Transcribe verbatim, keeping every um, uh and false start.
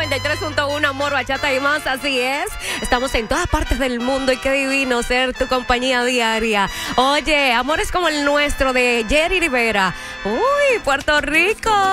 noventa y tres punto uno, amor, bachata y más, así es. Estamos en todas partes del mundo y qué divino ser tu compañía diaria. Oye, amores como el nuestro de Jerry Rivera. Uy, Puerto Rico.